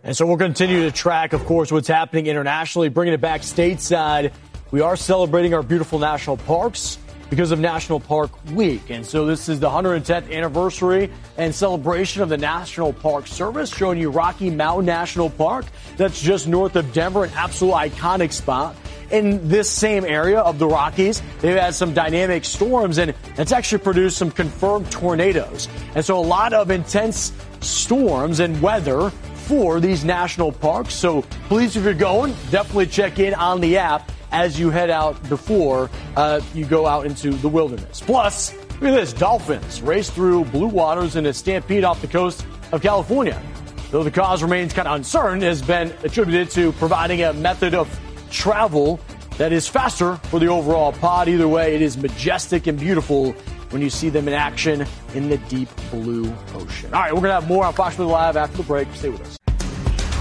And so we'll continue to track, of course, what's happening internationally, bringing it back stateside. We are celebrating our beautiful national parks because of National Park Week. And so this is the 110th anniversary and celebration of the National Park Service, showing you Rocky Mountain National Park. That's just north of Denver, an absolute iconic spot. In this same area of the Rockies, they've had some dynamic storms, and it's actually produced some confirmed tornadoes. And so a lot of intense storms and weather for these national parks. So please, if you're going, definitely check in on the app as you head out before you go out into the wilderness. Plus, look at this. Dolphins race through blue waters in a stampede off the coast of California. Though the cause remains kind of uncertain, it has been attributed to providing a method of travel that is faster for the overall pod. Either way, it is majestic and beautiful when you see them in action in the deep blue ocean. All right, we're going to have more on Fox News Live after the break. Stay with us.